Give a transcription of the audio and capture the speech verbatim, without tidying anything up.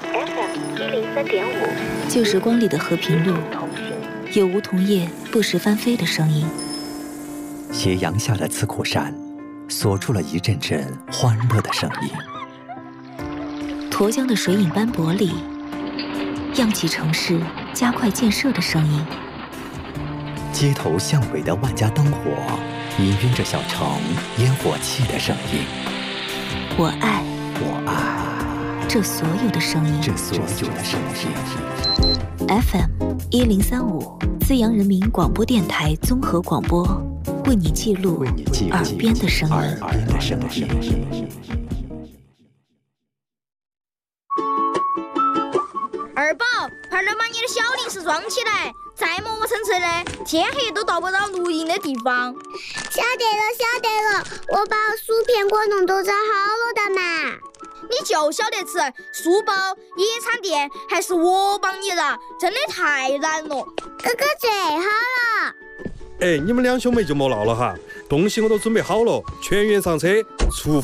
F M 一零三点五， 旧时光里的和平路，有梧桐叶不时翻飞的声音。 斜阳下的刺口山，锁住了一阵阵欢乐的声音。 沱江的水影斑驳里，漾起城市加快建设的声音。 街头巷尾的万家灯火，氤氲着小城烟火气的声音。 我爱， 我爱这所有的声音， 这所有的声音。 F M 一零三五，资阳人民广播电台综合广播，为你记录耳边的声音。 耳边的声音。 二宝，快点把你的小零食装起来，再磨磨蹭蹭的，天黑都到不到录音的地方。 晓得了，晓得了，我把薯片果农都找好了的嘛。 你就晓得吃书包、野餐垫，还是我帮你的，真的太难了。 哥哥最好了。 哎，你们两兄妹就莫闹了哈，东西我都准备好了，全员上车出